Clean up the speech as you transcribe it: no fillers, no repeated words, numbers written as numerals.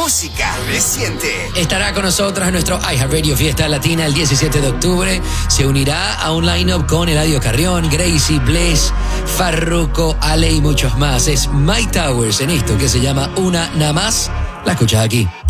música reciente. Estará con nosotros en nuestro iHeartRadio Fiesta Latina el 17 de octubre. Se unirá a un line-up con Eladio Carrión, Gracie, Bless, Farruko, Ale y muchos más. Es Mike Towers en esto que se llama Una Nada Más. La escuchas aquí.